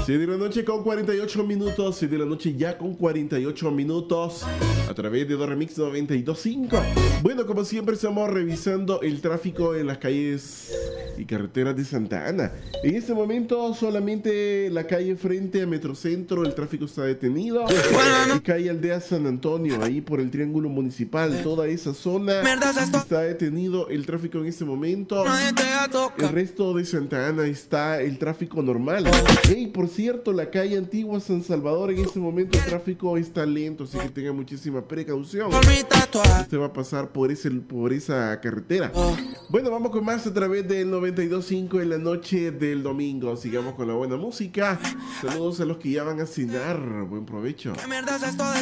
7 de la noche con 48 minutos. 7 de la noche ya con 48 minutos. A través de Remix 92.5. Bueno, como siempre estamos revisando el tráfico en las calles y carreteras de Santa Ana. En este momento solamente la calle frente a Metrocentro, el tráfico está detenido. Y calle Aldea San Antonio, ahí por el Triángulo Municipal, toda esa zona está detenido el tráfico en este momento. El resto de Santa Ana está el tráfico normal. Y por cierto, la calle Antigua San Salvador, en este momento el tráfico está lento, así que tenga muchísima precaución. Usted va a pasar por esa carretera. Bueno, vamos con más a través del 92.5 en la noche del domingo. Sigamos con la buena música. Saludos a los que ya van a cenar. Buen provecho.